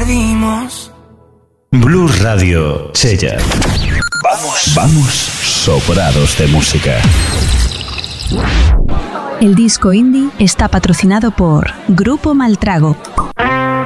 dimos. Blues Radio, Sella. Vamos sobrados de música. El disco indie está patrocinado por Grupo Maltrago.